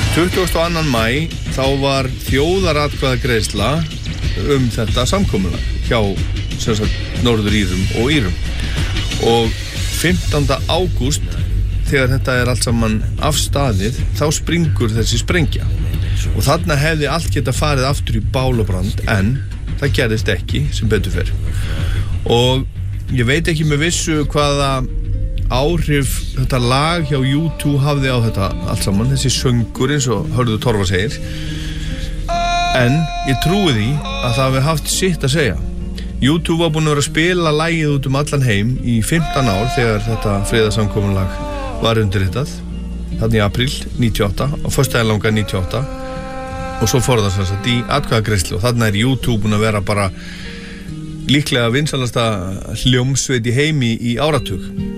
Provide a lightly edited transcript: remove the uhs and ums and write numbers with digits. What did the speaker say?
22. maí þá var þjóðaratkvæðagreiðsla þetta samkomulag hjá sem sagt Norður-Írum og Írum og 15. ágúst þegar þetta allt saman afstaðið þá springur þessi sprengja og þarna hefði allt geta farið aftur í bál og brand en það gerðist ekki sem betur fer og ég veit ekki með vissu hvaða áhrif þetta lag hjá U2 hafði á þetta allt saman, þessi söngur eins og Hörður Torfa segir en ég trúi því að það hafi haft sitt að segja U2 var búin að vera að spila lagið út allan heim í 15 ár þegar þetta friðarsamkomulag var undirritað þannig í apríl 98 og föstudaginn langa 98 og svo fór það sem sagt í atkvæðagreiðslu og þarna U2 búin að vera bara líklega vinsalasta hljómsveit í heimi í áratug